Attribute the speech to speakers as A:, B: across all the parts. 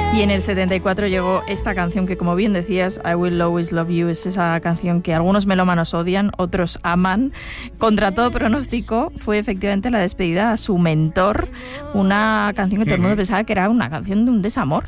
A: Y en el 74 llegó esta canción que, como bien decías, I Will Always Love You, es esa canción que algunos melómanos odian, otros aman. Contra todo pronóstico, fue efectivamente la despedida a su mentor, una canción que todo el mundo pensaba que era una canción de un desamor.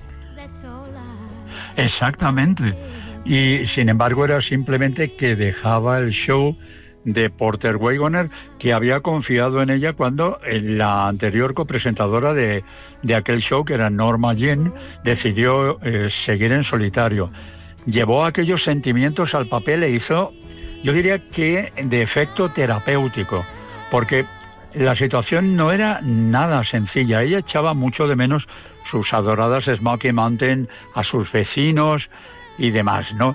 B: Exactamente. Y sin embargo era simplemente que dejaba el show de Porter Wagoner, que había confiado en ella cuando la anterior copresentadora de aquel show, que era Norma Jean, decidió seguir en solitario. Llevó aquellos sentimientos al papel e hizo, yo diría que de efecto terapéutico, porque la situación no era nada sencilla. Ella echaba mucho de menos sus adoradas Smoky Mountain, a sus vecinos y demás, ¿no?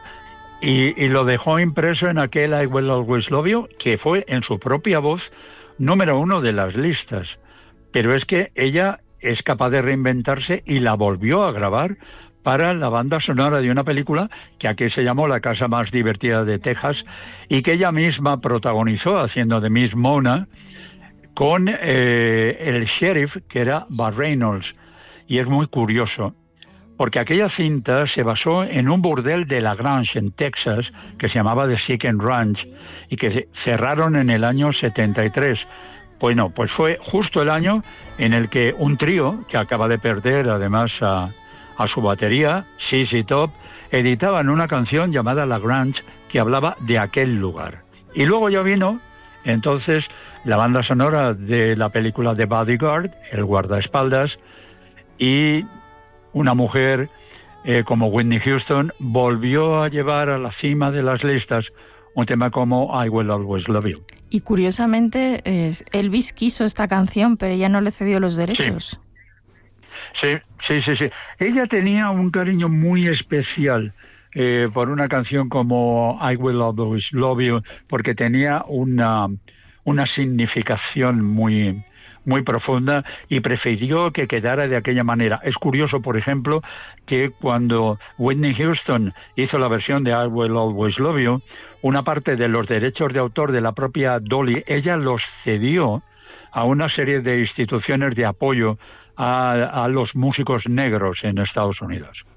B: Y lo dejó impreso en aquel I Will Always Love You, que fue en su propia voz número 1 de las listas. Pero es que ella es capaz de reinventarse y la volvió a grabar para la banda sonora de una película que aquí se llamó La casa más divertida de Texas y que ella misma protagonizó haciendo de Miss Mona con el sheriff, que era Burt Reynolds. Y es muy curioso, porque aquella cinta se basó en un burdel de La Grange, en Texas, que se llamaba The Chicken Ranch, y que cerraron en el año 73. Bueno, pues fue justo el año en el que un trío, que acaba de perder además a su batería, ZZ Top, editaban una canción llamada La Grange, que hablaba de aquel lugar. Y luego ya vino entonces la banda sonora de la película The Bodyguard, El guardaespaldas, y una mujer como Whitney Houston volvió a llevar a la cima de las listas un tema como I Will Always Love You.
A: Y curiosamente Elvis quiso esta canción, pero ella no le cedió los derechos.
B: Sí. Ella tenía un cariño muy especial por una canción como I Will Always Love You, porque tenía una significación muy profunda y prefirió que quedara de aquella manera. Es curioso, por ejemplo, que cuando Whitney Houston hizo la versión de I Will Always Love You, una parte de los derechos de autor de la propia Dolly, ella los cedió a una serie de instituciones de apoyo a los músicos negros en Estados Unidos.